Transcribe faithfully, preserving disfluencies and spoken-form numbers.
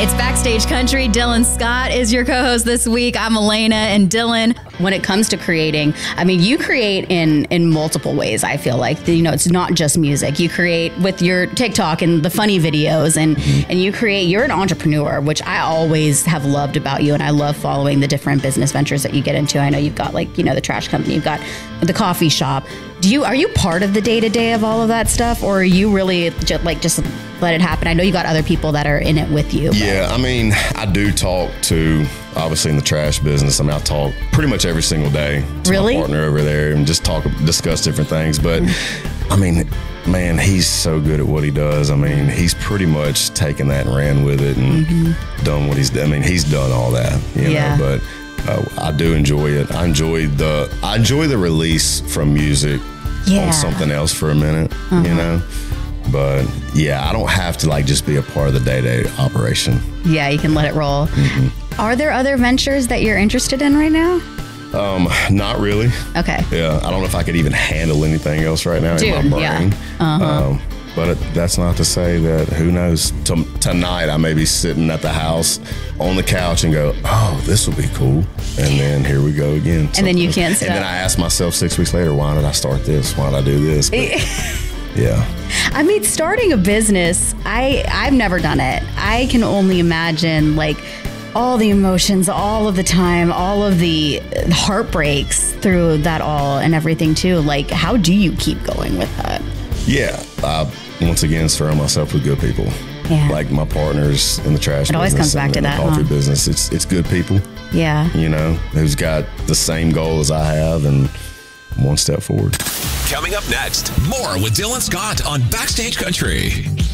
It's Backstage Country. Dylan Scott is your co-host this week. I'm Elena, and Dylan, when it comes to creating, I mean, you create in in multiple ways. I feel like, you know, it's not just music. You create with your TikTok and the funny videos, and and you create. You're an entrepreneur, which I always have loved about you, and I love following the different business ventures that you get into. I know you've got, like, you know, the trash company, you've got the coffee shop. Do you are you part of the day to day of all of that stuff, or are you really just like just let it happen? I know you got other people that are in it with you. But. Yeah, I mean, I do talk to, obviously in the trash business, I mean, I talk pretty much every single day to really? my partner over there and just talk, discuss different things. But I mean, man, he's so good at what he does. I mean, he's pretty much taken that and ran with it and mm-hmm. done what he's done. I mean, he's done all that, you yeah. know, but uh, I do enjoy it. I enjoy the, I enjoy the release from music yeah. on something else for a minute, uh-huh. you know? But yeah, I don't have to like just be a part of the day-to-day operation. Yeah, you can let it roll. Mm-hmm. Are there other ventures that you're interested in right now? Um, not really. Okay. Yeah, I don't know if I could even handle anything else right now Dude, in my brain. Yeah. Uh-huh. Um, but it, that's not to say that, who knows, T- tonight I may be sitting at the house on the couch and go, oh, this will be cool. And then here we go again. And so, then you can't stop. And then I ask myself six weeks later, why did I start this? Why did I do this? But, yeah. I mean, starting a business, I, I've never done it. I can only imagine, like, all the emotions, all of the time, all of the heartbreaks through that all and everything, too. Like, how do you keep going with that? Yeah. I, once again, surround myself with good people. Yeah. Like my partners in the trash it business. always comes back and to in that, the coffee huh? business. It's, it's good people. Yeah. You know, who's got the same goal as I have and one step forward. Coming up next, more with Dylan Scott on Backstage Country.